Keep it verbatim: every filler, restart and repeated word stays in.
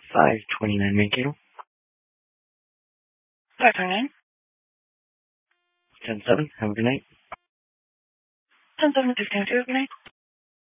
five twenty-nine Mankato. five twenty-nine. ten seven, have a good night. ten seven, fifteen two, good night.